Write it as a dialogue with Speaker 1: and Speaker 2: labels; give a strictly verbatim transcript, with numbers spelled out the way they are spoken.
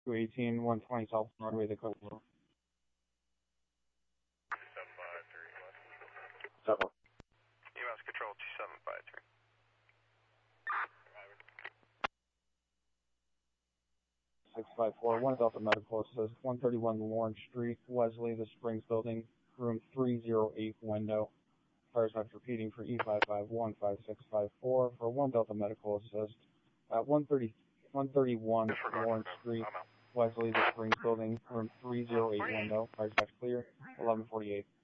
Speaker 1: two eighteen, one twenty South Broadway, the code.
Speaker 2: Seven.
Speaker 3: U S Control two seven five three.
Speaker 1: six five four, one Delta Medical Assist, one thirty-one Lawrence Street, Wesley, the Springs Building, room three oh eight window. Fire dispatch repeating for E five five one five six five four for one Delta Medical Assist at one thirty, one thirty-one Lawrence Street, Wesley, the Springs Building, room three oh eight window. Fire dispatch clear, eleven forty-eight.